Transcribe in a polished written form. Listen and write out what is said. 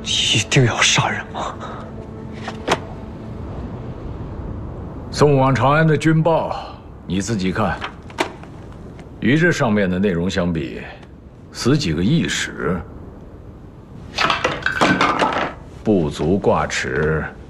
一定要杀人吗？ 送往长安的军报，你自己看。与这上面的内容相比，死几个义士，不足挂齿。